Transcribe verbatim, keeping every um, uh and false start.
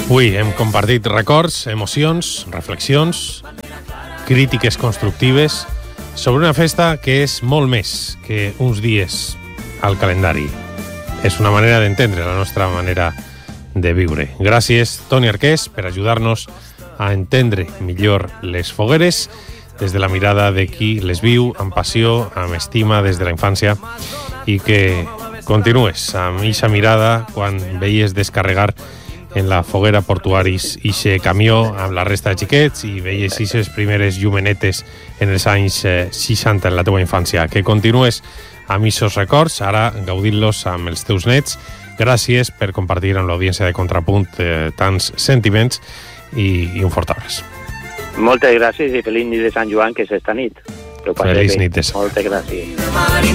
Avui hem compartit records, emocions, reflexions, crítiques constructives sobre una festa que és molt més que uns dies al calendari. És una manera d'entendre la nostra manera de viure. Gràcies, Toni Arqués, per ajudar-nos a entendre millor les fogueres des de la mirada de qui les viu amb passió, amb estima des de la infància, i que continues amb eixa mirada quan veies descarregar en la foguera Portuaris ixe camió amb la resta de xiquets i veies ixes primeres llumenetes en els anys seixanta en la teua infància. Que continues amb ixos records, ara gaudint-los amb els teus nets. Gràcies per compartir amb l'audiència de Contrapunt eh, tants sentiments i, i un fort abraç. Moltes gràcies i feliç nit de Sant Joan, que és esta nit. Feliç nit de Sant Joan. Moltes gràcies.